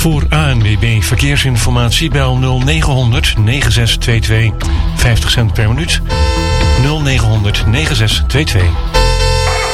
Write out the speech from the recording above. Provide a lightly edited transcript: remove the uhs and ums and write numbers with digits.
Voor ANWB Verkeersinformatie bel 0900 9622. 50 cent per minuut. 0900 9622.